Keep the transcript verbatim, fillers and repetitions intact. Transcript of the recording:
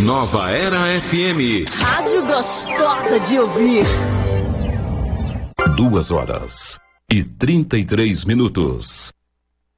Nova Era F M. Rádio gostosa de ouvir. Duas horas e trinta e três minutos.